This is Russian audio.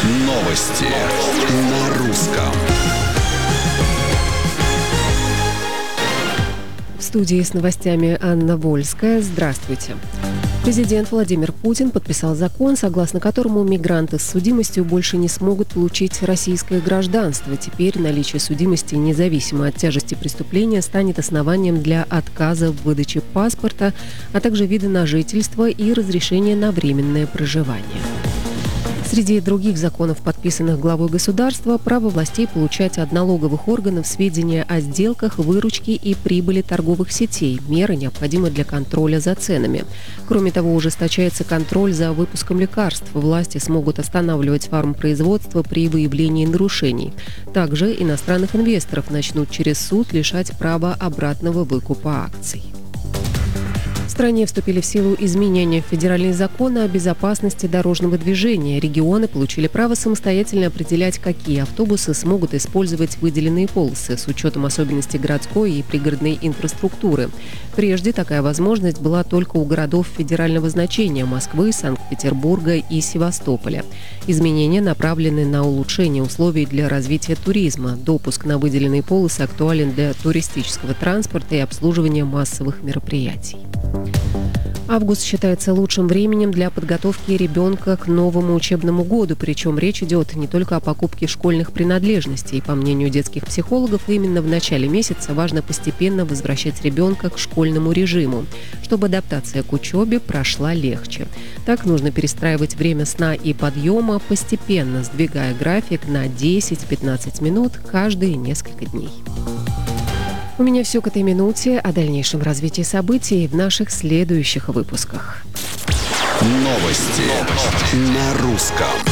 Новости на русском. В студии с новостями Анна Вольская. Здравствуйте. Президент Владимир Путин подписал закон, согласно которому мигранты с судимостью больше не смогут получить российское гражданство. Теперь наличие судимости, независимо от тяжести преступления, станет основанием для отказа в выдаче паспорта, а также вида на жительство и разрешения на временное проживание. Среди других законов, подписанных главой государства, право властей получать от налоговых органов сведения о сделках, выручке и прибыли торговых сетей. Меры необходимы для контроля за ценами. Кроме того, ужесточается контроль за выпуском лекарств. Власти смогут останавливать фармпроизводство при выявлении нарушений. Также иностранных инвесторов начнут через суд лишать права обратного выкупа акций. В стране вступили в силу изменения в федеральный закон о безопасности дорожного движения. Регионы получили право самостоятельно определять, какие автобусы смогут использовать выделенные полосы с учетом особенностей городской и пригородной инфраструктуры. Прежде такая возможность была только у городов федерального значения – Москвы, Санкт-Петербурга и Севастополя. Изменения направлены на улучшение условий для развития туризма. Допуск на выделенные полосы актуален для туристического транспорта и обслуживания массовых мероприятий. Август считается лучшим временем для подготовки ребенка к новому учебному году, причем речь идет не только о покупке школьных принадлежностей. По мнению детских психологов, именно в начале месяца важно постепенно возвращать ребенка к школьному режиму, чтобы адаптация к учебе прошла легче. Так нужно перестраивать время сна и подъема, постепенно сдвигая график на 10-15 минут каждые несколько дней. У меня все к этой минуте. О дальнейшем развитии событий в наших следующих выпусках. Новости на русском.